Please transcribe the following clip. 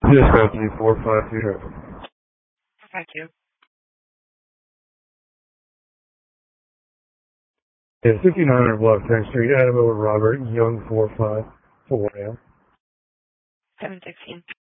Yes, Company 452 traffic. Thank you. Yes, 5900 Block 10th Street, Adam over Robert, Young 454 AM. 716.